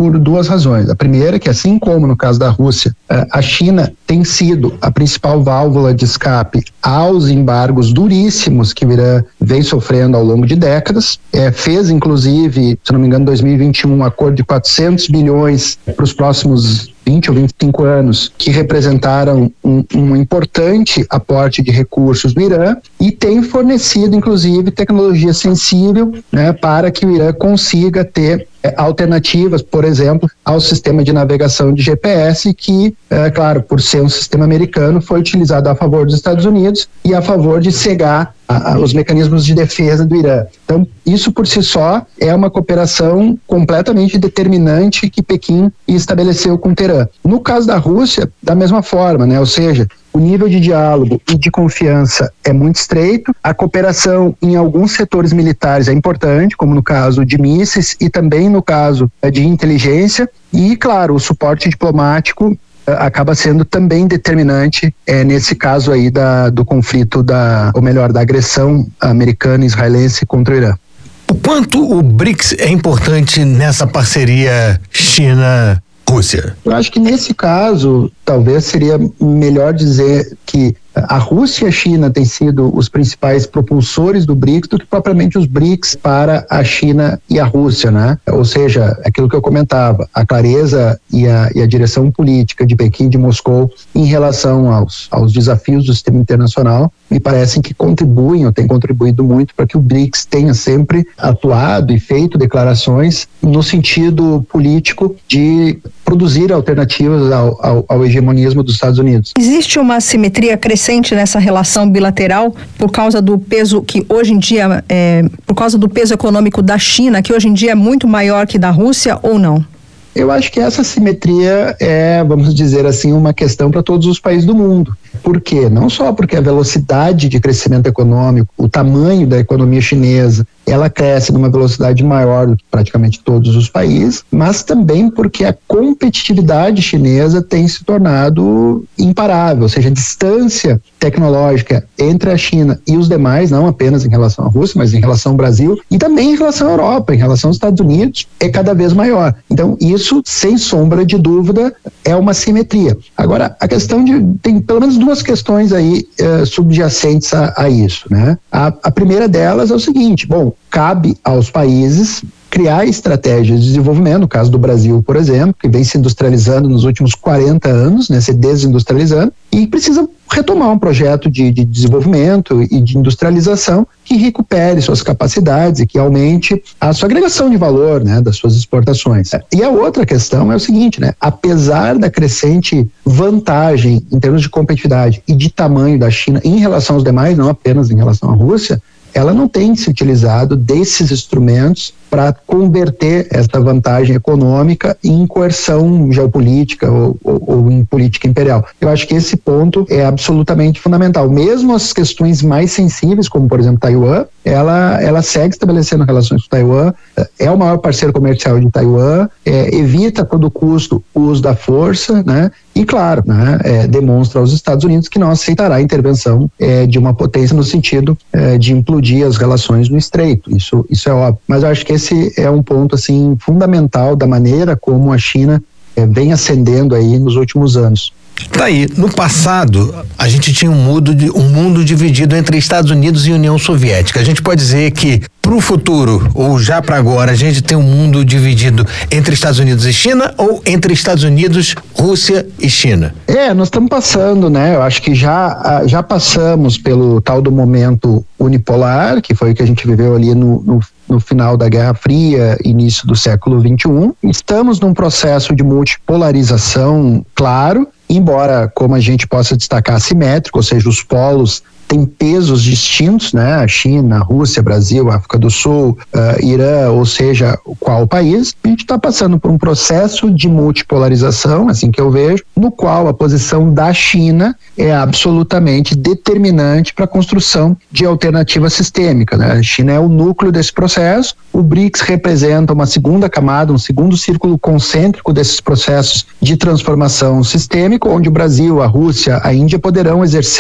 por duas razões. A primeira é que, assim como no caso da Rússia, a China tem sido a principal válvula de escape aos embargos duríssimos que o Irã vem sofrendo ao longo de décadas. Fez, inclusive, se não me engano, em 2021, um acordo de 400 bilhões para os próximos 20 ou 25 anos, que representaram um importante aporte de recursos do Irã, e tem fornecido, inclusive, tecnologia sensível, né, para que o Irã consiga ter alternativas, por exemplo, ao sistema de navegação de GPS, que, claro, por ser um sistema americano, foi utilizado a favor dos Estados Unidos e a favor de cegar os mecanismos de defesa do Irã. Então, isso por si só é uma cooperação completamente determinante que Pequim estabeleceu com Teherã. No caso da Rússia, da mesma forma, né? Ou seja, o nível de diálogo e de confiança é muito estreito, a cooperação em alguns setores militares é importante, como no caso de mísseis e também no caso de inteligência, e, claro, o suporte diplomático acaba sendo também determinante nesse caso aí do conflito, da agressão americana e israelense contra o Irã. O quanto o BRICS é importante nessa parceria China-Rússia? Eu acho que nesse caso, talvez seria melhor dizer que a Rússia e a China têm sido os principais propulsores do BRICS do que propriamente os BRICS para a China e a Rússia, né? Ou seja, aquilo que eu comentava, a clareza e a direção política de Pequim e de Moscou em relação aos desafios do sistema internacional me parecem que contribuem, ou têm contribuído muito para que o BRICS tenha sempre atuado e feito declarações no sentido político de produzir alternativas ao hegemonismo dos Estados Unidos. Existe uma simetria crescente nessa relação bilateral por causa do peso que hoje em dia, por causa do peso econômico da China, que hoje em dia é muito maior que da Rússia, ou não? Eu acho que essa simetria é, vamos dizer assim, uma questão para todos os países do mundo. Por quê? Não só porque a velocidade de crescimento econômico, o tamanho da economia chinesa, ela cresce numa velocidade maior do que praticamente todos os países, mas também porque a competitividade chinesa tem se tornado imparável, ou seja, a distância tecnológica entre a China e os demais, não apenas em relação à Rússia, mas em relação ao Brasil e também em relação à Europa, em relação aos Estados Unidos, é cada vez maior. Então, isso, sem sombra de dúvida, é uma simetria. Agora, a questão tem pelo menos duas questões aí subjacentes a isso, né? A primeira delas é o seguinte: bom, cabe aos países criar estratégias de desenvolvimento, no caso do Brasil, por exemplo, que vem se industrializando nos últimos 40 anos, né, se desindustrializando, e precisa retomar um projeto de desenvolvimento e de industrialização que recupere suas capacidades e que aumente a sua agregação de valor, né, das suas exportações. E a outra questão é o seguinte, né, apesar da crescente vantagem em termos de competitividade e de tamanho da China em relação aos demais, não apenas em relação à Rússia, ela não tem se utilizado desses instrumentos para converter essa vantagem econômica em coerção geopolítica ou em política imperial. Eu acho que esse ponto é absolutamente fundamental. Mesmo as questões mais sensíveis, como por exemplo Taiwan, ela segue estabelecendo relações com Taiwan, é o maior parceiro comercial de Taiwan, evita a todo custo o uso da força, né? E claro, né, demonstra aos Estados Unidos que não aceitará a intervenção de uma potência no sentido de implodir as relações no Estreito. Isso é óbvio. Mas eu acho que esse é um ponto assim fundamental da maneira como a China vem ascendendo aí nos últimos anos. Daí, no passado, a gente tinha um mundo dividido entre Estados Unidos e União Soviética. A gente pode dizer que, para o futuro, ou já para agora, a gente tem um mundo dividido entre Estados Unidos e China, ou entre Estados Unidos, Rússia e China? Nós estamos passando, né? Eu acho que já passamos pelo tal do momento unipolar, que foi o que a gente viveu ali no final da Guerra Fria, início do século XXI. Estamos num processo de multipolarização, claro, embora, como a gente possa destacar, assimétrico, ou seja, os polos têm pesos distintos, né? A China, a Rússia, Brasil, África do Sul, Irã, ou seja, qual país. A gente está passando por um processo de multipolarização, assim que eu vejo, no qual a posição da China é absolutamente determinante para a construção de alternativa sistêmica, né? A China é o núcleo desse processo, o BRICS representa uma segunda camada, um segundo círculo concêntrico desses processos de transformação sistêmica, onde o Brasil, a Rússia, a Índia poderão exercer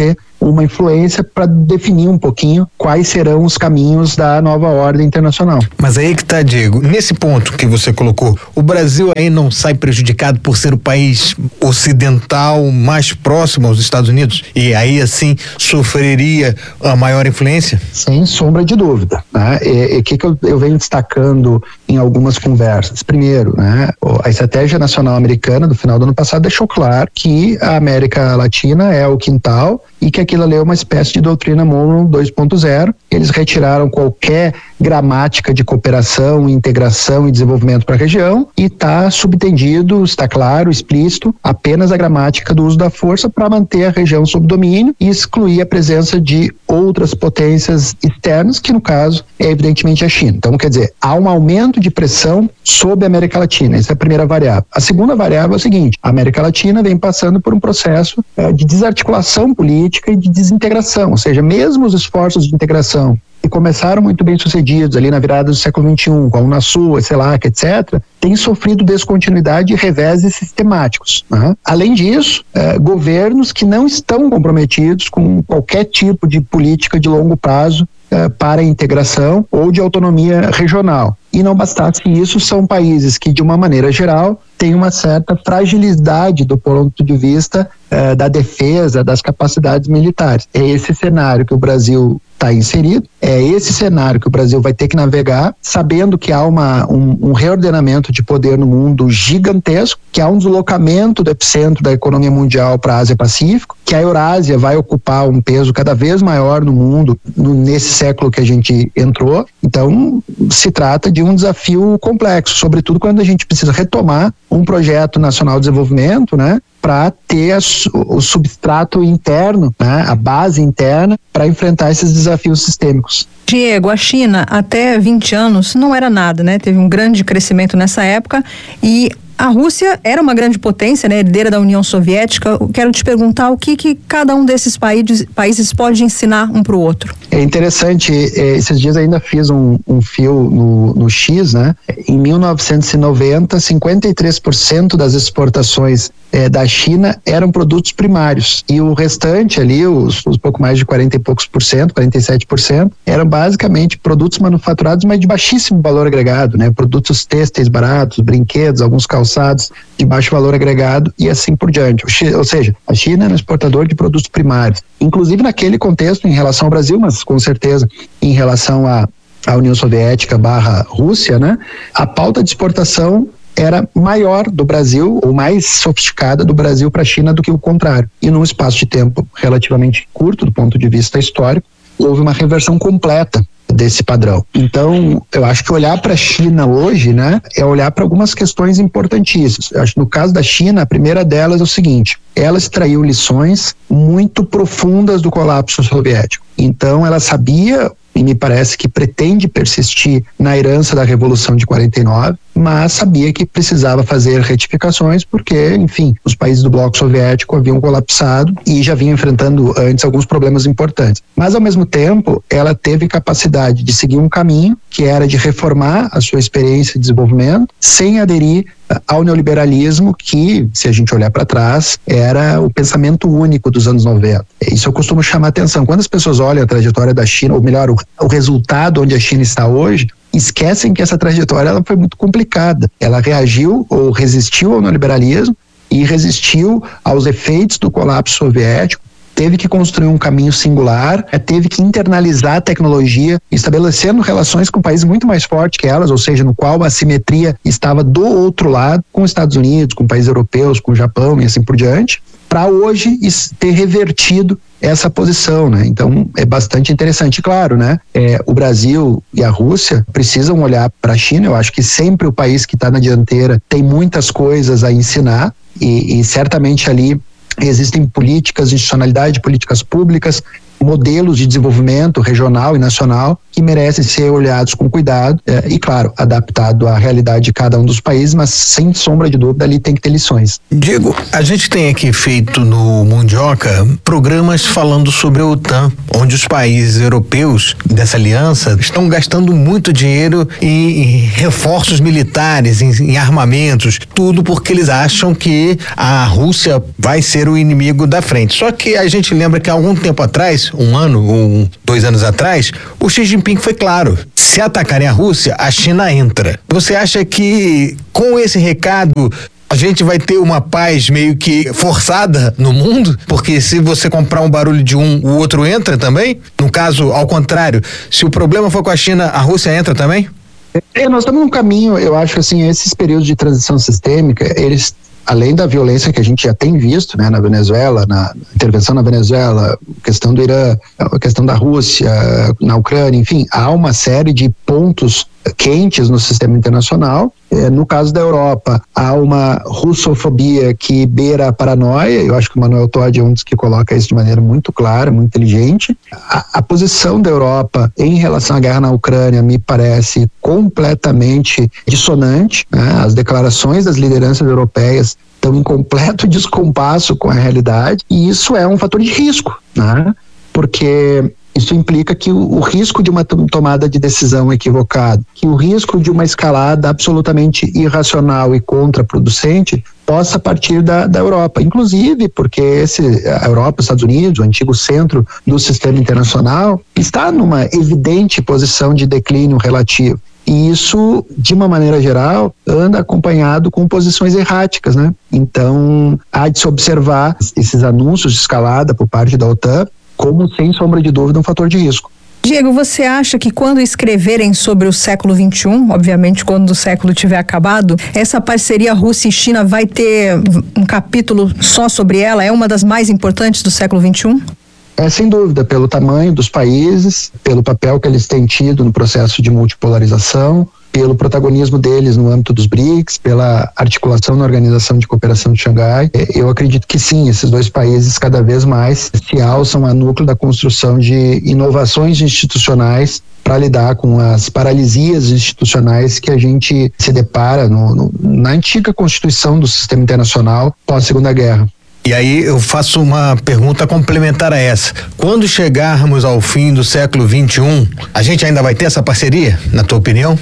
uma influência para definir um pouquinho quais serão os caminhos da nova ordem internacional. Mas aí que tá, Diego, nesse ponto que você colocou, o Brasil aí não sai prejudicado por ser o país ocidental mais próximo aos Estados Unidos e aí assim sofreria a maior influência? Sem sombra de dúvida, né? E que eu venho destacando em algumas conversas. Primeiro, né, a estratégia nacional americana do final do ano passado deixou claro que a América Latina é o quintal e que aquilo ali é uma espécie de doutrina Monroe 2.0. Eles retiraram qualquer gramática de cooperação, integração e desenvolvimento para a região e está subtendido, está claro, explícito, apenas a gramática do uso da força para manter a região sob domínio e excluir a presença de outras potências externas, que no caso é evidentemente a China. Então, quer dizer, há um aumento de pressão sobre a América Latina, essa é a primeira variável. A segunda variável é o seguinte: a América Latina vem passando por um processo de desarticulação política e de desintegração, ou seja, mesmo os esforços de integração que começaram muito bem sucedidos ali na virada do século XXI, com a Unasul, CELAC, etc., têm sofrido descontinuidade e reveses sistemáticos, né? Além disso, governos que não estão comprometidos com qualquer tipo de política de longo prazo para a integração ou de autonomia regional. E não bastasse isso, são países que, de uma maneira geral, têm uma certa fragilidade do ponto de vista da defesa, das capacidades militares. É esse cenário que o Brasil está inserido, é esse cenário que o Brasil vai ter que navegar, sabendo que há um reordenamento de poder no mundo gigantesco, que há um deslocamento do epicentro da economia mundial para a Ásia-Pacífico, que a Eurásia vai ocupar um peso cada vez maior no mundo nesse século que a gente entrou. Então, se trata de um desafio complexo, sobretudo quando a gente precisa retomar um projeto nacional de desenvolvimento, né, para ter o substrato interno, né, a base interna, para enfrentar esses desafios sistêmicos. Diego, a China até 20 anos não era nada, né? Teve um grande crescimento nessa época e a Rússia era uma grande potência, né, herdeira da União Soviética. Eu quero te perguntar o que cada um desses países pode ensinar um para o outro. É interessante, esses dias ainda fiz um fio no X, né? Em 1990, 53% das exportações da China eram produtos primários e o restante ali, os pouco mais de 40 e poucos por cento, 47%, eram basicamente produtos manufaturados, mas de baixíssimo valor agregado, né? Produtos têxteis baratos, brinquedos, alguns calçados de baixo valor agregado e assim por diante. Ou seja, a China é um exportador de produtos primários, inclusive naquele contexto em relação ao Brasil, mas com certeza em relação à União Soviética / Rússia, né? A pauta de exportação era maior do Brasil, ou mais sofisticada do Brasil para a China do que o contrário. E num espaço de tempo relativamente curto, do ponto de vista histórico, houve uma reversão completa desse padrão. Então, eu acho que olhar para a China hoje, né, é olhar para algumas questões importantíssimas. Eu acho que no caso da China, a primeira delas é o seguinte: ela extraiu lições muito profundas do colapso soviético. Então, ela sabia, e me parece que pretende persistir na herança da Revolução de 49, mas sabia que precisava fazer retificações porque, enfim, os países do bloco soviético haviam colapsado e já vinham enfrentando antes alguns problemas importantes. Mas, ao mesmo tempo, ela teve capacidade de seguir um caminho que era de reformar a sua experiência de desenvolvimento sem aderir ao neoliberalismo que, se a gente olhar para trás, era o pensamento único dos anos 90. Isso eu costumo chamar a atenção. Quando as pessoas olham a trajetória da China, ou melhor, o resultado onde a China está hoje, esquecem que essa trajetória ela foi muito complicada. Ela reagiu ou resistiu ao neoliberalismo e resistiu aos efeitos do colapso soviético, teve que construir um caminho singular, teve que internalizar a tecnologia, estabelecendo relações com países muito mais fortes que elas, ou seja, no qual a assimetria estava do outro lado, com os Estados Unidos, com países europeus, com o Japão e assim por diante, para hoje ter revertido essa posição, né? Então é bastante interessante. Claro, né? O Brasil e a Rússia precisam olhar para a China. Eu acho que sempre o país que está na dianteira tem muitas coisas a ensinar e certamente ali existem políticas de institucionalidade, políticas públicas, modelos de desenvolvimento regional e nacional que merecem ser olhados com cuidado e, claro, adaptado à realidade de cada um dos países, mas sem sombra de dúvida ali tem que ter lições. Diego, a gente tem aqui feito no Mundioca programas falando sobre a OTAN, onde os países europeus dessa aliança estão gastando muito dinheiro em reforços militares, em armamentos, tudo porque eles acham que a Rússia vai ser o inimigo da frente. Só que a gente lembra que há algum tempo atrás, 1 ano ou 2 anos atrás, o Xi Jinping foi claro: se atacarem a Rússia, a China entra. Você acha que com esse recado a gente vai ter uma paz meio que forçada no mundo? Porque se você comprar um barulho de um, o outro entra também? No caso, ao contrário, se o problema for com a China, a Rússia entra também? Nós estamos num caminho, eu acho que assim, esses períodos de transição sistêmica, eles, além da violência que a gente já tem visto, né, na Venezuela, na intervenção na Venezuela, questão do Irã, a questão da Rússia, na Ucrânia, enfim, há uma série de pontos quentes no sistema internacional. No caso da Europa, há uma russofobia que beira a paranoia. Eu acho que o Manuel Todi é um dos que coloca isso de maneira muito clara, muito inteligente. A posição da Europa em relação à guerra na Ucrânia me parece completamente dissonante, né? As declarações das lideranças europeias estão em completo descompasso com a realidade, e isso é um fator de risco, né? Porque isso implica que o risco de uma tomada de decisão equivocada, que o risco de uma escalada absolutamente irracional e contraproducente possa partir da Europa, inclusive porque a Europa, os Estados Unidos, o antigo centro do sistema internacional, está numa evidente posição de declínio relativo. E isso, de uma maneira geral, anda acompanhado com posições erráticas, né? Então, há de se observar esses anúncios de escalada por parte da OTAN como, sem sombra de dúvida, um fator de risco. Diego, você acha que quando escreverem sobre o século XXI, obviamente quando o século tiver acabado, essa parceria Rússia e China vai ter um capítulo só sobre ela? É uma das mais importantes do século XXI? Sem dúvida, pelo tamanho dos países, pelo papel que eles têm tido no processo de multipolarização, pelo protagonismo deles no âmbito dos BRICS, pela articulação na Organização de Cooperação de Xangai. Eu acredito que sim, esses dois países cada vez mais se alçam a núcleo da construção de inovações institucionais para lidar com as paralisias institucionais que a gente se depara na antiga Constituição do Sistema Internacional pós-Segunda Guerra. E aí eu faço uma pergunta complementar a essa. Quando chegarmos ao fim do século XXI, a gente ainda vai ter essa parceria, na tua opinião?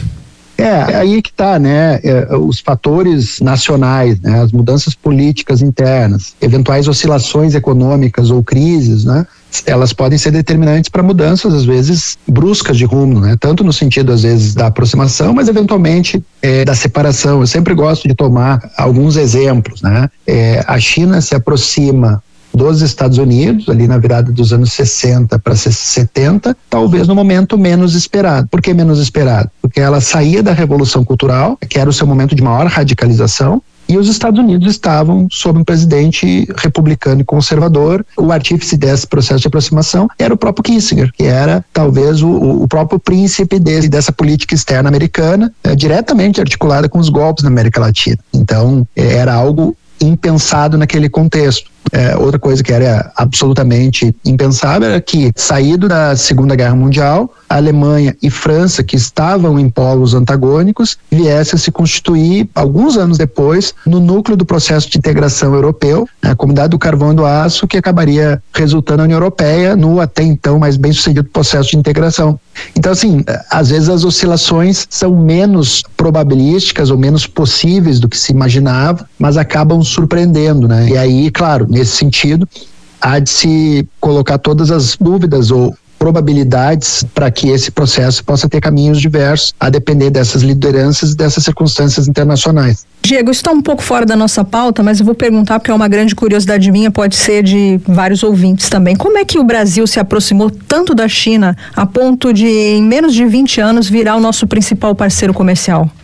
Aí que tá, né? Os fatores nacionais, né? As mudanças políticas internas, eventuais oscilações econômicas ou crises, né? Elas podem ser determinantes para mudanças, às vezes, bruscas de rumo, né? Tanto no sentido, às vezes, da aproximação, mas eventualmente da separação. Eu sempre gosto de tomar alguns exemplos, né? A China se aproxima dos Estados Unidos, ali na virada dos anos 60 para 70, talvez no momento menos esperado. Por que menos esperado? Porque ela saía da Revolução Cultural, que era o seu momento de maior radicalização, e os Estados Unidos estavam sob um presidente republicano e conservador. O artífice desse processo de aproximação era o próprio Kissinger, que era talvez o próprio príncipe dessa política externa americana, diretamente articulada com os golpes na América Latina. Então, era algo impensado naquele contexto. Outra coisa que era absolutamente impensável era que, saído da Segunda Guerra Mundial, a Alemanha e França, que estavam em polos antagônicos, viessem a se constituir, alguns anos depois, no núcleo do processo de integração europeu, a Comunidade do Carvão e do Aço, que acabaria resultando na União Europeia no até então mais bem-sucedido processo de integração. Então, assim, às vezes as oscilações são menos probabilísticas ou menos possíveis do que se imaginava, mas acabam surpreendendo, né? E aí, claro, nesse sentido, há de se colocar todas as dúvidas ou probabilidades para que esse processo possa ter caminhos diversos, a depender dessas lideranças e dessas circunstâncias internacionais. Diego, isso está um pouco fora da nossa pauta, mas eu vou perguntar porque é uma grande curiosidade minha, pode ser de vários ouvintes também. Como é que o Brasil se aproximou tanto da China a ponto de, em menos de 20 anos, virar o nosso principal parceiro comercial?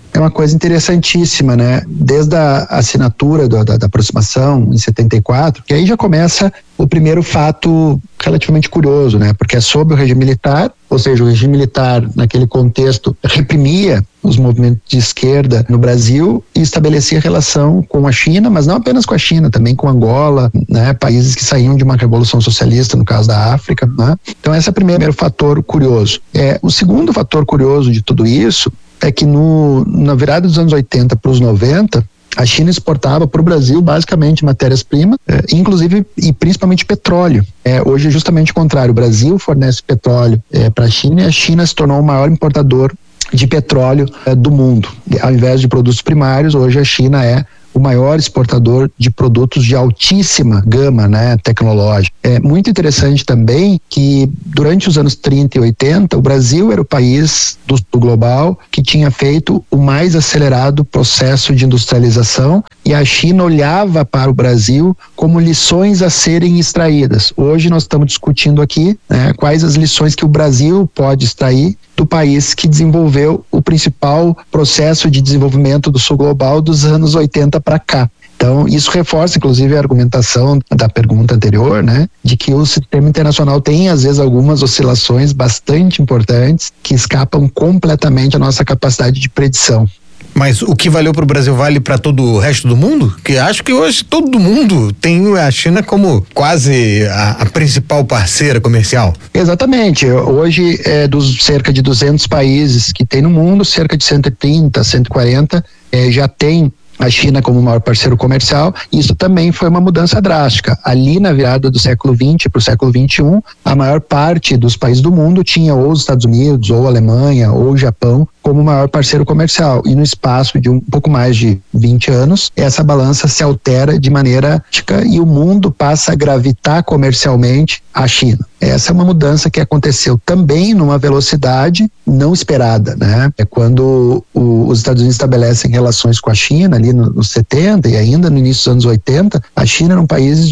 é uma coisa interessantíssima, né? Desde a assinatura da aproximação em 74, que aí já começa o primeiro fato relativamente curioso, né? Porque é sob o regime militar, ou seja, o regime militar naquele contexto reprimia os movimentos de esquerda no Brasil e estabelecia relação com a China, mas não apenas com a China, também com Angola, né? Países que saíam de uma revolução socialista, no caso da África, né? Então esse é o primeiro fator curioso. O segundo fator curioso de tudo isso é que na virada dos anos 80 para os 90, a China exportava para o Brasil basicamente matérias-primas, inclusive e principalmente petróleo. Hoje é justamente o contrário, o Brasil fornece petróleo para a China e a China se tornou o maior importador de petróleo do mundo. Ao invés de produtos primários, hoje a China é o maior exportador de produtos de altíssima gama, né, tecnológica. É muito interessante também que durante os anos 30 e 80, o Brasil era o país do global que tinha feito o mais acelerado processo de industrialização e a China olhava para o Brasil como lições a serem extraídas. Hoje nós estamos discutindo aqui, né, quais as lições que o Brasil pode extrair do país que desenvolveu o principal processo de desenvolvimento do sul global dos anos 80 para cá. Então, isso reforça, inclusive, a argumentação da pergunta anterior, né, de que o sistema internacional tem, às vezes, algumas oscilações bastante importantes que escapam completamente à nossa capacidade de predição. Mas o que valeu para o Brasil vale para todo o resto do mundo? Que acho que hoje todo mundo tem a China como quase a principal parceira comercial. Exatamente. Hoje, dos cerca de 200 países que tem no mundo, cerca de 130, 140 já tem a China como maior parceiro comercial. Isso também foi uma mudança drástica. Ali na virada do século XX para o século XXI, a maior parte dos países do mundo tinha ou os Estados Unidos, ou a Alemanha, ou o Japão como maior parceiro comercial. E no espaço de um pouco mais de 20 anos, essa balança se altera de maneira drástica e o mundo passa a gravitar comercialmente à China. Essa é uma mudança que aconteceu também numa velocidade não esperada, né? É quando os Estados Unidos estabelecem relações com a China ali nos 70 e ainda no início dos anos 80, a China era um país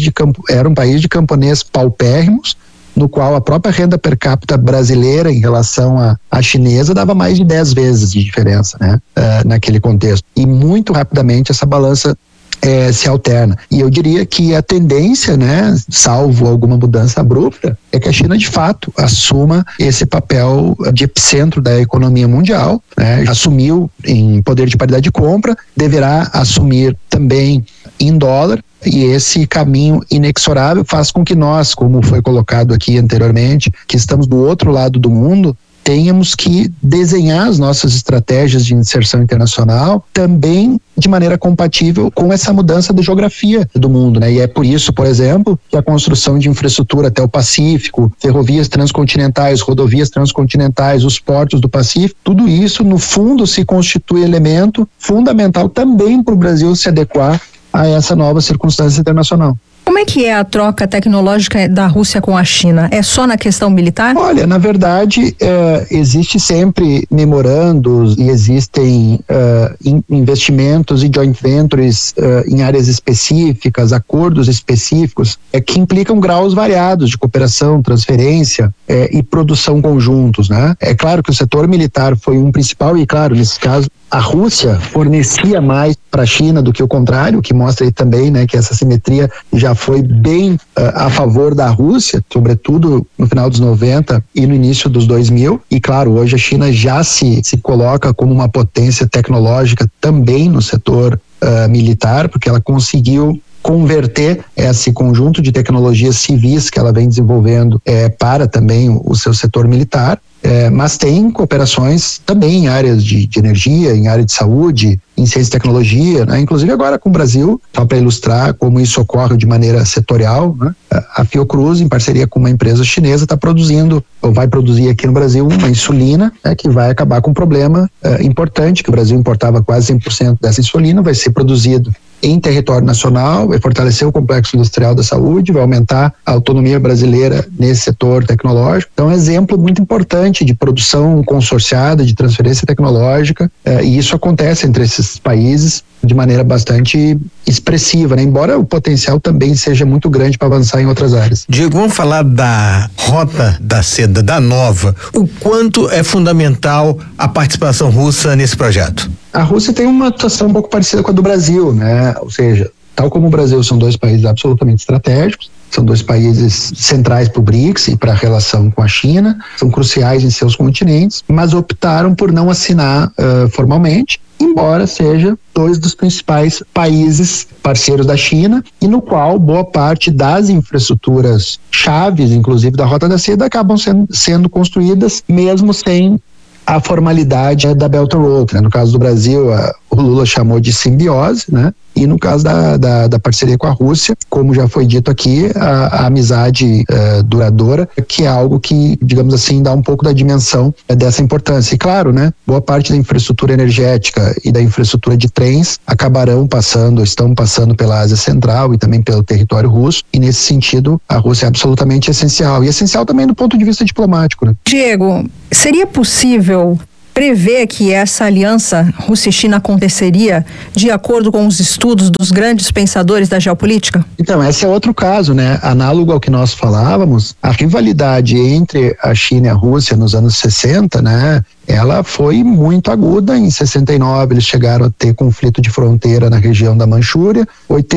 de camponeses paupérrimos, no qual a própria renda per capita brasileira em relação à chinesa dava mais de 10 vezes de diferença, né? Naquele contexto. E muito rapidamente essa balança se alterna. E eu diria que a tendência, né, salvo alguma mudança abrupta, é que a China de fato assuma esse papel de epicentro da economia mundial, né? Assumiu em poder de paridade de compra, deverá assumir também em dólar, e esse caminho inexorável faz com que nós, como foi colocado aqui anteriormente, que estamos do outro lado do mundo, tenhamos que desenhar as nossas estratégias de inserção internacional também de maneira compatível com essa mudança de geografia do mundo, né? E é por isso, por exemplo, que a construção de infraestrutura até o Pacífico, ferrovias transcontinentais, rodovias transcontinentais, os portos do Pacífico, tudo isso, no fundo, se constitui elemento fundamental também para o Brasil se adequar a essa nova circunstância internacional. Como é que é a troca tecnológica da Rússia com a China? É só na questão militar? Olha, na verdade, existe sempre memorandos e existem investimentos e joint ventures em áreas específicas, acordos específicos, que implicam graus variados de cooperação, transferência e produção conjuntos, né? É claro que o setor militar foi um principal e, claro, nesse caso, a Rússia fornecia mais para a China do que o contrário, o que mostra aí também, né, que essa simetria já foi bem a favor da Rússia, sobretudo no final dos 90 e no início dos 2000. E claro, hoje a China já se coloca como uma potência tecnológica também no setor militar, porque ela conseguiu converter esse conjunto de tecnologias civis que ela vem desenvolvendo para também o seu setor militar. Mas tem cooperações também em áreas de energia, em área de saúde, em ciência e tecnologia, né? Inclusive agora com o Brasil, só para ilustrar como isso ocorre de maneira setorial, né? A Fiocruz, em parceria com uma empresa chinesa, está produzindo, ou vai produzir aqui no Brasil, uma insulina, né, que vai acabar com um problema importante, que o Brasil importava quase 100% dessa insulina, vai ser produzido em território nacional, vai fortalecer o complexo industrial da saúde, vai aumentar a autonomia brasileira nesse setor tecnológico. Então é um exemplo muito importante de produção consorciada, de transferência tecnológica, e isso acontece entre esses países de maneira bastante expressiva, né? Embora o potencial também seja muito grande para avançar em outras áreas. Diego, vamos falar da Rota da Seda, da Nova. O quanto é fundamental a participação russa nesse projeto? A Rússia tem uma situação um pouco parecida com a do Brasil, né? Ou seja, tal como o Brasil, são dois países absolutamente estratégicos, são dois países centrais para o BRICS e para a relação com a China, são cruciais em seus continentes, mas optaram por não assinar formalmente, embora seja dois dos principais países parceiros da China e no qual boa parte das infraestruturas chaves, inclusive da Rota da Seda, acabam sendo construídas mesmo sem a formalidade da Belt and Road, né? No caso do Brasil, o Lula chamou de simbiose, né? E no caso da parceria com a Rússia, como já foi dito aqui, a amizade duradoura, que é algo que, digamos assim, dá um pouco da dimensão dessa importância. E claro, né? Boa parte da infraestrutura energética e da infraestrutura de trens estão passando pela Ásia Central e também pelo território russo, e nesse sentido, a Rússia é absolutamente essencial. E essencial também do ponto de vista diplomático, né? Diego, seria possível prever que essa aliança Rússia e China aconteceria de acordo com os estudos dos grandes pensadores da geopolítica? Então, esse é outro caso, né? Análogo ao que nós falávamos, a rivalidade entre a China e a Rússia nos anos 60, né? Ela foi muito aguda. Em 69 eles chegaram a ter conflito de fronteira na região da Manchúria,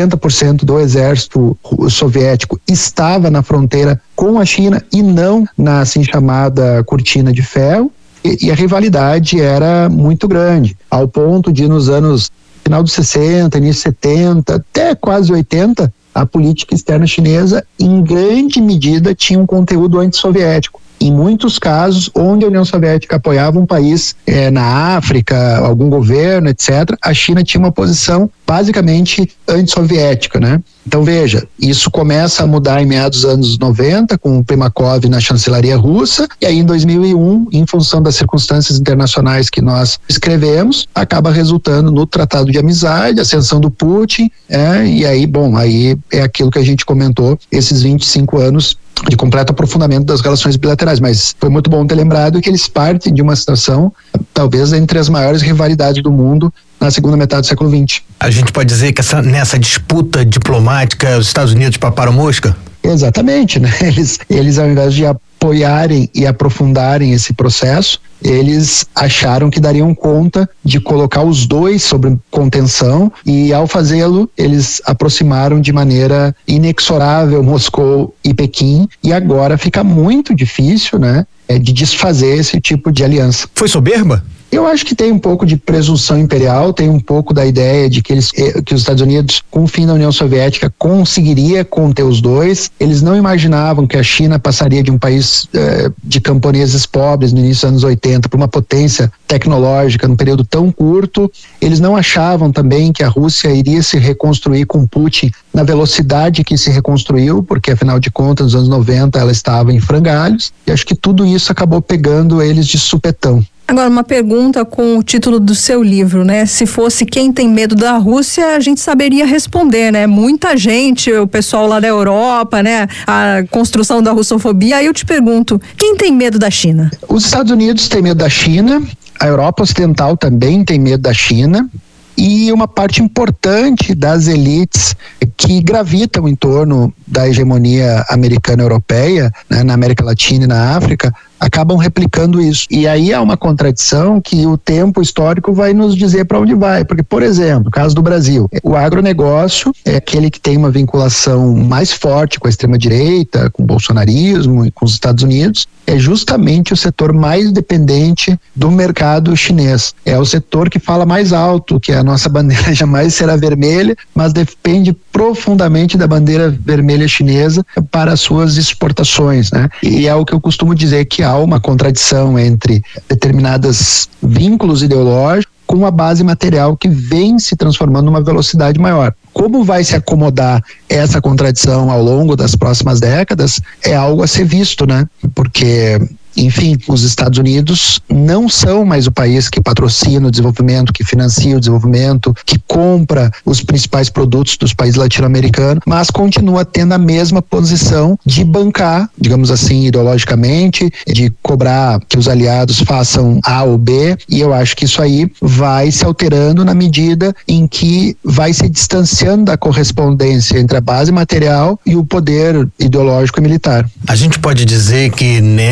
80% do exército soviético estava na fronteira com a China e não na assim chamada cortina de ferro. E a rivalidade era muito grande, ao ponto de nos anos final dos 60, início 70, até quase 80, a política externa chinesa, em grande medida, tinha um conteúdo antissoviético. Em muitos casos, onde a União Soviética apoiava um país na África, algum governo, etc., a China tinha uma posição basicamente antissoviética, né? Então veja, isso começa a mudar em meados dos anos 90, com o Primakov na chancelaria russa, e aí em 2001, em função das circunstâncias internacionais que nós escrevemos, acaba resultando no Tratado de Amizade, ascensão do Putin, e aí, bom, aí é aquilo que a gente comentou, esses 25 anos de completo aprofundamento das relações bilaterais, mas foi muito bom ter lembrado que eles partem de uma situação, talvez entre as maiores rivalidades do mundo na segunda metade do século XX. A gente pode dizer que nessa disputa diplomática os Estados Unidos paparam mosca? Exatamente, né? Eles ao invés de apoiarem e aprofundarem esse processo, eles acharam que dariam conta de colocar os dois sob contenção e, ao fazê-lo, eles aproximaram de maneira inexorável Moscou e Pequim, e agora fica muito difícil, né, de desfazer esse tipo de aliança. Foi soberba? Eu acho que tem um pouco de presunção imperial, tem um pouco da ideia de que os Estados Unidos, com o fim da União Soviética, conseguiria conter os dois. Eles não imaginavam que a China passaria de um país de camponeses pobres no início dos anos 80 para uma potência tecnológica num período tão curto. Eles não achavam também que a Rússia iria se reconstruir com Putin na velocidade que se reconstruiu, porque afinal de contas, nos anos 90 ela estava em frangalhos, e acho que tudo isso acabou pegando eles de supetão. Agora, uma pergunta com o título do seu livro, né? Se fosse Quem Tem Medo da Rússia, a gente saberia responder, né? Muita gente, o pessoal lá da Europa, né? A construção da russofobia. Aí eu te pergunto, quem tem medo da China? Os Estados Unidos têm medo da China, a Europa Ocidental também tem medo da China, e uma parte importante das elites que gravitam em torno da hegemonia americana e europeia, né, na América Latina e na África, acabam replicando isso. E aí há uma contradição que o tempo histórico vai nos dizer para onde vai. Porque, por exemplo, no caso do Brasil, o agronegócio é aquele que tem uma vinculação mais forte com a extrema-direita, com o bolsonarismo e com os Estados Unidos, é justamente o setor mais dependente do mercado chinês. É o setor que fala mais alto, que a nossa bandeira jamais será vermelha, mas depende profundamente da bandeira vermelha chinesa para as suas exportações, né? E é o que eu costumo dizer, que há uma contradição entre determinados vínculos ideológicos com a base material que vem se transformando numa velocidade maior. Como vai se acomodar essa contradição ao longo das próximas décadas é algo a ser visto, né? Porque, enfim, os Estados Unidos não são mais o país que patrocina o desenvolvimento, que financia o desenvolvimento, que compra os principais produtos dos países latino-americanos, mas continua tendo a mesma posição de bancar, digamos assim, ideologicamente, de cobrar que os aliados façam A ou B, e eu acho que isso aí vai se alterando na medida em que vai se distanciando da correspondência entre a base material e o poder ideológico e militar. A gente pode dizer que nesse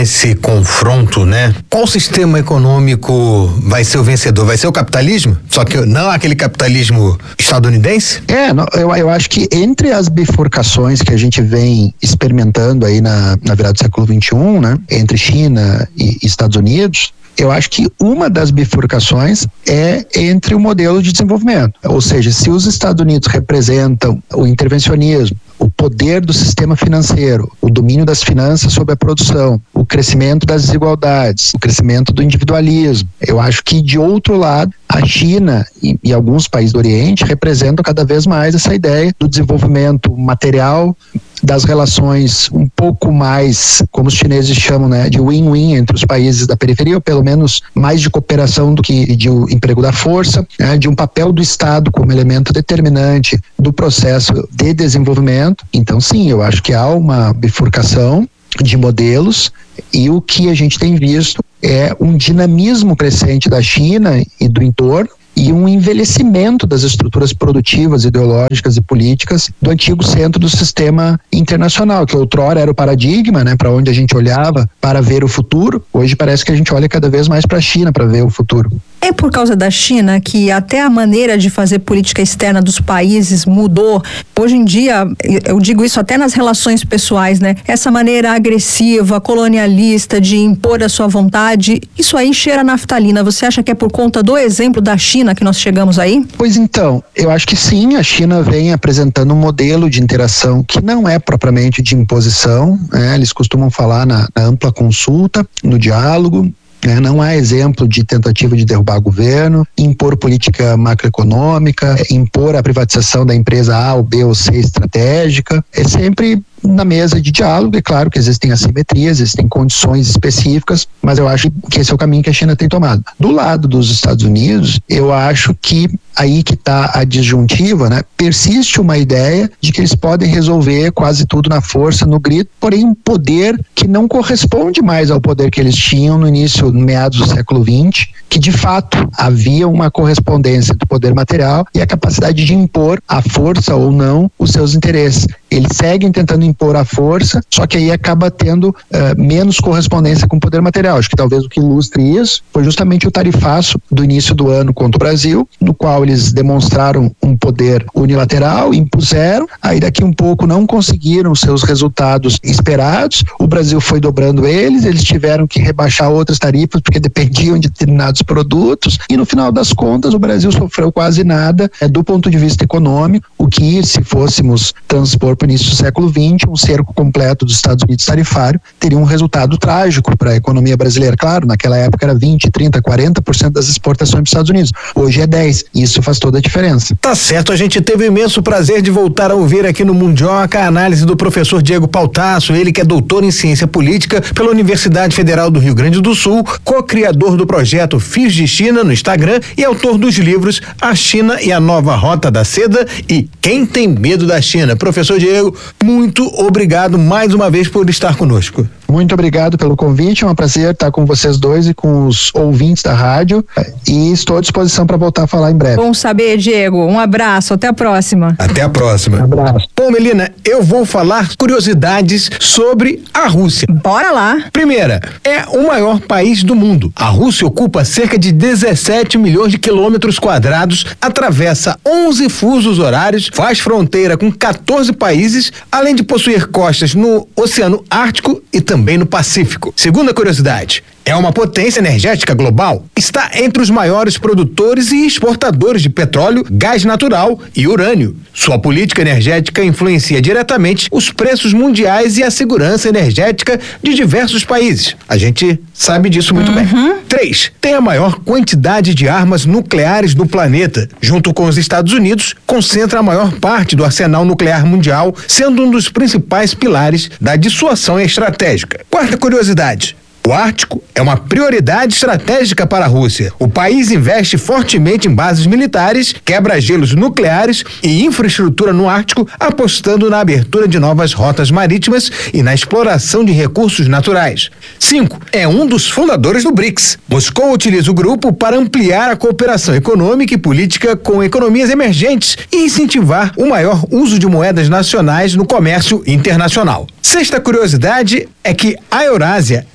confronto, né? Qual sistema econômico vai ser o vencedor? Vai ser o capitalismo? Só que não aquele capitalismo estadunidense? Eu acho que entre as bifurcações que a gente vem experimentando aí na virada do século XXI, né? Entre China e Estados Unidos, eu acho que uma das bifurcações é entre o modelo de desenvolvimento. Ou seja, se os Estados Unidos representam o intervencionismo, o poder do sistema financeiro, o domínio das finanças sobre a produção, o crescimento das desigualdades, o crescimento do individualismo. Eu acho que, de outro lado, a China e alguns países do Oriente representam cada vez mais essa ideia do desenvolvimento material, das relações um pouco mais, como os chineses chamam, né, de win-win entre os países da periferia, ou pelo menos mais de cooperação do que de emprego da força, né, de um papel do Estado como elemento determinante do processo de desenvolvimento. Então, sim, eu acho que há uma bifurcação de modelos, e o que a gente tem visto é um dinamismo crescente da China e do entorno, e um envelhecimento das estruturas produtivas, ideológicas e políticas do antigo centro do sistema internacional, que outrora era o paradigma, né, para onde a gente olhava para ver o futuro. Hoje parece que a gente olha cada vez mais para a China para ver o futuro. É por causa da China que até a maneira de fazer política externa dos países mudou. Hoje em dia, eu digo isso até nas relações pessoais, né? Essa maneira agressiva, colonialista de impor a sua vontade, isso aí cheira a naftalina. Você acha que é por conta do exemplo da China que nós chegamos aí? Pois então, eu acho que sim, a China vem apresentando um modelo de interação que não é propriamente de imposição, né? Eles costumam falar na ampla consulta, no diálogo. Não há exemplo de tentativa de derrubar governo, impor política macroeconômica, impor a privatização da empresa A ou B ou C estratégica. É sempre na mesa de diálogo. É claro que existem assimetrias, existem condições específicas, mas eu acho que esse é o caminho que a China tem tomado. Do lado dos Estados Unidos, eu acho que aí que está a disjuntiva, né? Persiste uma ideia de que eles podem resolver quase tudo na força, no grito, porém um poder que não corresponde mais ao poder que eles tinham no início, no meados do século XX, que de fato havia uma correspondência do poder material e a capacidade de impor à força ou não os seus interesses. Eles seguem tentando impor a força, só que aí acaba tendo menos correspondência com o poder material. Acho que talvez o que ilustre isso foi justamente o tarifaço do início do ano contra o Brasil, no qual eles demonstraram um poder unilateral, impuseram, aí daqui um pouco não conseguiram seus resultados esperados, o Brasil foi dobrando eles tiveram que rebaixar outras tarifas porque dependiam de determinados produtos, e no final das contas o Brasil sofreu quase nada do ponto de vista econômico, o que, se fôssemos transpor para o início do século XX, um cerco completo dos Estados Unidos tarifário teria um resultado trágico para a economia brasileira. Claro, naquela época era 20, 30, 40% das exportações para os Estados Unidos. Hoje é 10%. Isso faz toda a diferença. Tá certo, a gente teve o imenso prazer de voltar a ouvir aqui no Mundioca a análise do professor Diego Pautasso, ele que é doutor em ciência política pela Universidade Federal do Rio Grande do Sul, co-criador do projeto Fios de China no Instagram e autor dos livros A China e a Nova Rota da Seda e Quem Tem Medo da China. Professor Diego, muito obrigado mais uma vez por estar conosco. Muito obrigado pelo convite, é um prazer estar com vocês dois e com os ouvintes da rádio, e estou à disposição para voltar a falar em breve. Bom saber, Diego. Um abraço, até a próxima. Até a próxima. Um abraço. Bom, Melina, eu vou falar curiosidades sobre a Rússia. Bora lá. Primeira, é o maior país do mundo. A Rússia ocupa cerca de 17 milhões de quilômetros quadrados, atravessa 11 fusos horários, faz fronteira com 14 países, além de possuir costas no Oceano Ártico e também no Pacífico. Segunda curiosidade, é uma potência energética global. Está entre os maiores produtores e exportadores de petróleo, gás natural e urânio. Sua política energética influencia diretamente os preços mundiais e a segurança energética de diversos países. A gente sabe disso muito bem. 3. Tem a maior quantidade de armas nucleares do planeta. Junto com os Estados Unidos, concentra a maior parte do arsenal nuclear mundial, sendo um dos principais pilares da dissuasão estratégica. Quarta curiosidade. O Ártico é uma prioridade estratégica para a Rússia. O país investe fortemente em bases militares, quebra-gelos nucleares e infraestrutura no Ártico, apostando na abertura de novas rotas marítimas e na exploração de recursos naturais. 5. É um dos fundadores do BRICS. Moscou utiliza o grupo para ampliar a cooperação econômica e política com economias emergentes e incentivar o maior uso de moedas nacionais no comércio internacional. Sexta curiosidade é que a Eurásia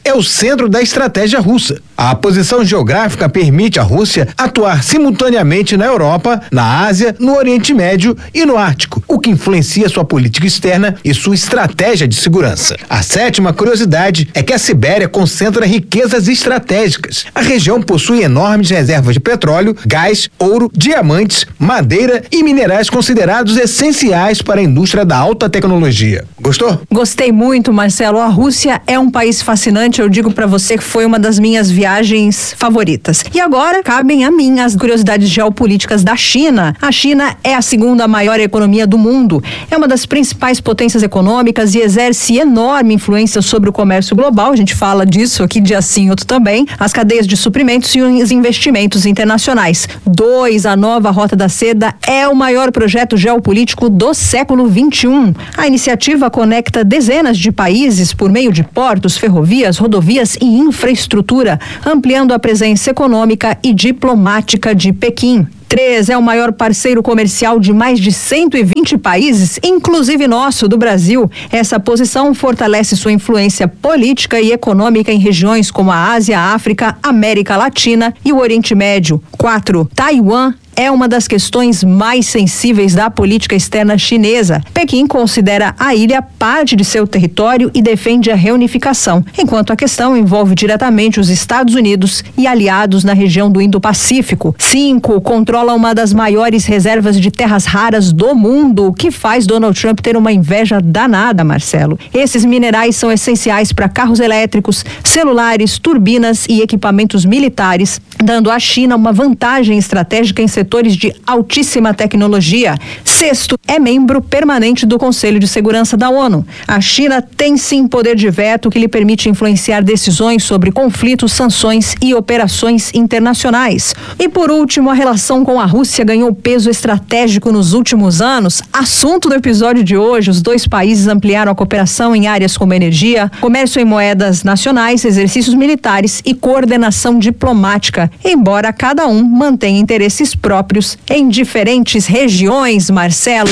é o centro da estratégia russa. A posição geográfica permite à Rússia atuar simultaneamente na Europa, na Ásia, no Oriente Médio e no Ártico, o que influencia sua política externa e sua estratégia de segurança. A sétima curiosidade é que a Sibéria concentra riquezas estratégicas. A região possui enormes reservas de petróleo, gás, ouro, diamantes, madeira e minerais considerados essenciais para a indústria da alta tecnologia. Gostou? Gostei muito, Marcelo. A Rússia é um país fascinante. Eu digo pra você que foi uma das minhas viagens favoritas. E agora cabem a mim as curiosidades geopolíticas da China. A China é a segunda maior economia do mundo. É uma das principais potências econômicas e exerce enorme influência sobre o comércio global. A gente fala disso aqui dia sim, outro também. As cadeias de suprimentos e os investimentos internacionais. 2. A nova Rota da Seda é o maior projeto geopolítico do século XXI. A iniciativa conecta dezenas de países por meio de portos, ferrovias, rodovias e infraestrutura, ampliando a presença econômica e diplomática de Pequim. 3. É o maior parceiro comercial de mais de 120 países, inclusive nosso, do Brasil. Essa posição fortalece sua influência política e econômica em regiões como a Ásia, a África, América Latina e o Oriente Médio. 4. Taiwan é uma das questões mais sensíveis da política externa chinesa. Pequim considera a ilha parte de seu território e defende a reunificação, enquanto a questão envolve diretamente os Estados Unidos e aliados na região do Indo-Pacífico. 5. Controla uma das maiores reservas de terras raras do mundo, o que faz Donald Trump ter uma inveja danada, Marcelo. Esses minerais são essenciais para carros elétricos, celulares, turbinas e equipamentos militares, dando à China uma vantagem estratégica em setores de altíssima tecnologia. 6. É membro permanente do Conselho de Segurança da ONU. A China tem sim poder de veto que lhe permite influenciar decisões sobre conflitos, sanções e operações internacionais. E por último, a relação com a Rússia ganhou peso estratégico nos últimos anos. Assunto do episódio de hoje: os dois países ampliaram a cooperação em áreas como energia, comércio em moedas nacionais, exercícios militares e coordenação diplomática, embora cada um mantenha interesses próprios em diferentes regiões, Marcelo.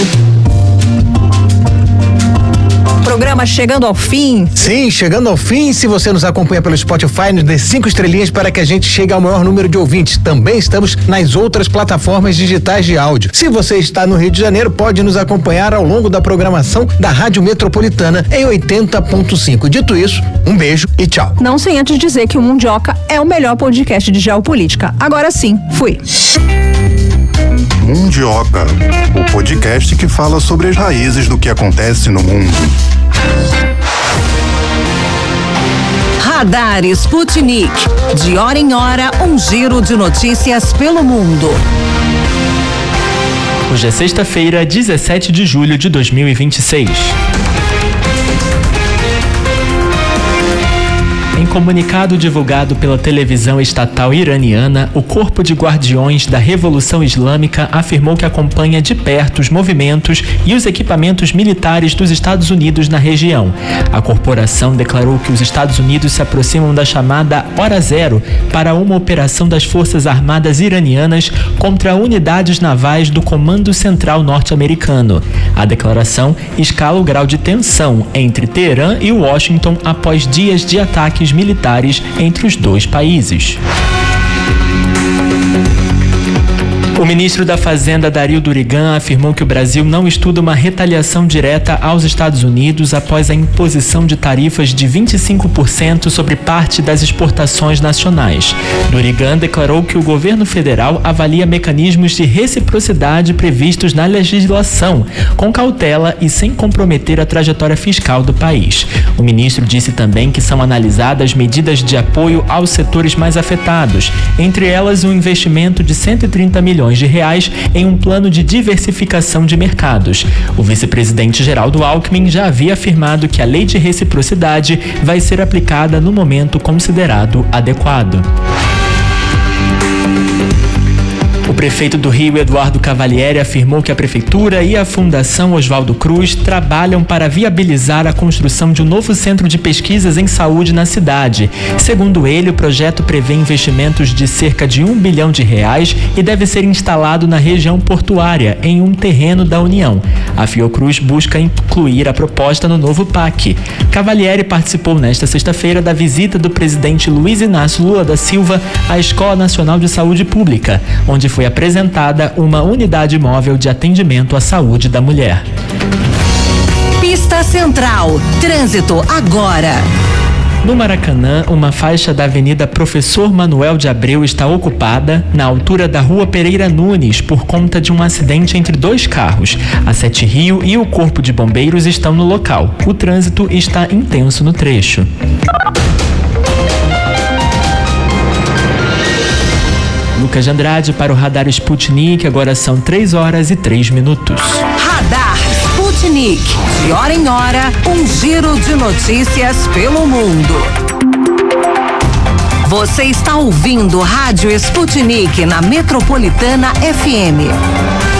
Programa chegando ao fim. Sim, chegando ao fim. Se você nos acompanha pelo Spotify, nos dê 5 estrelinhas para que a gente chegue ao maior número de ouvintes. Também estamos nas outras plataformas digitais de áudio. Se você está no Rio de Janeiro, pode nos acompanhar ao longo da programação da Rádio Metropolitana em 80.5. Dito isso, um beijo e tchau. Não sem antes dizer que o Mundioca é o melhor podcast de geopolítica. Agora sim, fui. Mundioca, o podcast que fala sobre as raízes do que acontece no mundo. Radar Sputnik. De hora em hora, um giro de notícias pelo mundo. Hoje é sexta-feira, 17 de julho de 2026. Em comunicado divulgado pela televisão estatal iraniana, o Corpo de Guardiões da Revolução Islâmica afirmou que acompanha de perto os movimentos e os equipamentos militares dos Estados Unidos na região. A corporação declarou que os Estados Unidos se aproximam da chamada Hora Zero para uma operação das Forças Armadas iranianas contra unidades navais do Comando Central norte-americano. A declaração escala o grau de tensão entre Teherã e Washington após dias de ataques militares entre os dois países. O ministro da Fazenda, Dario Durigan, afirmou que o Brasil não estuda uma retaliação direta aos Estados Unidos após a imposição de tarifas de 25% sobre parte das exportações nacionais. Durigan declarou que o governo federal avalia mecanismos de reciprocidade previstos na legislação, com cautela e sem comprometer a trajetória fiscal do país. O ministro disse também que são analisadas medidas de apoio aos setores mais afetados, entre elas um investimento de 130 milhões de reais em um plano de diversificação de mercados. O vice-presidente Geraldo Alckmin já havia afirmado que a lei de reciprocidade vai ser aplicada no momento considerado adequado. O prefeito do Rio, Eduardo Cavalieri, afirmou que a prefeitura e a Fundação Oswaldo Cruz trabalham para viabilizar a construção de um novo centro de pesquisas em saúde na cidade. Segundo ele, o projeto prevê investimentos de cerca de R$1 bilhão e deve ser instalado na região portuária, em um terreno da União. A Fiocruz busca incluir a proposta no novo PAC. Cavalieri participou nesta sexta-feira da visita do presidente Luiz Inácio Lula da Silva à Escola Nacional de Saúde Pública, onde foi apresentada uma unidade móvel de atendimento à saúde da mulher. Pista Central. Trânsito agora. No Maracanã, uma faixa da Avenida Professor Manuel de Abreu está ocupada na altura da Rua Pereira Nunes por conta de um acidente entre dois carros. A Sete Rio e o Corpo de Bombeiros estão no local. O trânsito está intenso no trecho. Lucas de Andrade para o Radar Sputnik, agora são 3h03. Radar Sputnik. De hora em hora, um giro de notícias pelo mundo. Você está ouvindo Rádio Sputnik na Metropolitana FM.